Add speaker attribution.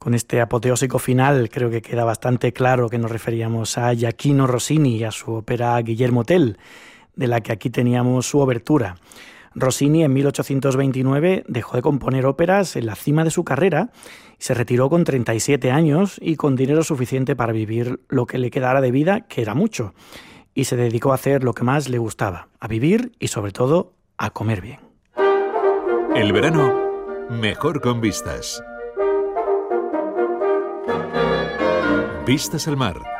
Speaker 1: Con este apoteósico final creo que queda bastante claro que nos referíamos a Gioachino Rossini y a su ópera Guillermo Tell, de la que aquí teníamos su obertura. Rossini en 1829 dejó de componer óperas en la cima de su carrera y se retiró con 37 años y con dinero suficiente para vivir lo que le quedara de vida, que era mucho, y se dedicó a hacer lo que más le gustaba, a vivir y sobre todo a comer bien.
Speaker 2: El verano, mejor con vistas. Vistas al mar.